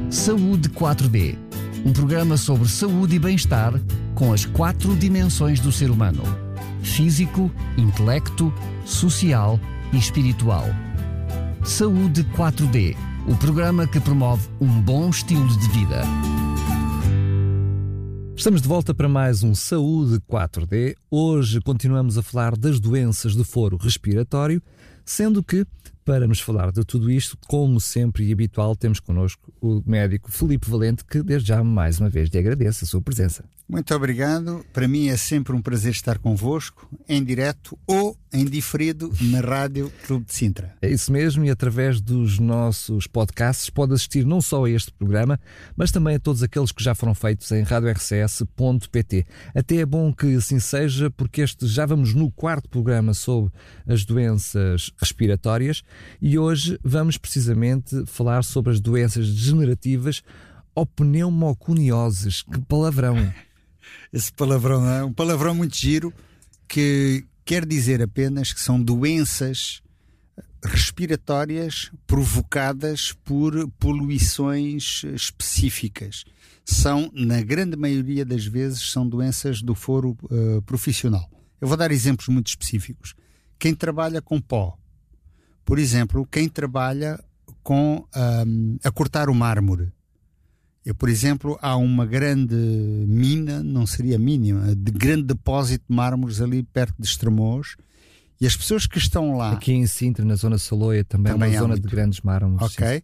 Saúde 4D, um programa sobre saúde e bem-estar com as 4 dimensões do ser humano: físico, intelecto, social e espiritual. Saúde 4D, o programa que promove um bom estilo de vida. Estamos de volta para mais um Saúde 4D. Hoje continuamos a falar das doenças do foro respiratório, sendo que, para nos falar de tudo isto, como sempre e habitual, temos connosco o médico Filipe Valente, que desde já mais uma vez lhe agradeço a sua presença. Muito obrigado. Para mim é sempre um prazer estar convosco, em direto ou em diferido, na Rádio Clube de Sintra. É isso mesmo, e através dos nossos podcasts pode assistir não só a este programa, mas também a todos aqueles que já foram feitos em radiorcs.pt. Até é bom que assim seja, porque já vamos no 4º programa sobre as doenças respiratórias e hoje vamos precisamente falar sobre as doenças degenerativas ou pneumoconioses. Que palavrão! Esse palavrão é um palavrão muito giro, que quer dizer apenas que são doenças respiratórias provocadas por poluições específicas. São, na grande maioria das vezes, são doenças do foro profissional. Eu vou dar exemplos muito específicos. Quem trabalha com pó, por exemplo, quem trabalha com a cortar o mármore. Por exemplo, há uma grande mina, não seria mínima, de grande depósito de mármores ali perto de Estremoz, e as pessoas que estão lá... Aqui em Sintra, na zona Saloia, também é uma zona de grandes mármores. Ok. Sim.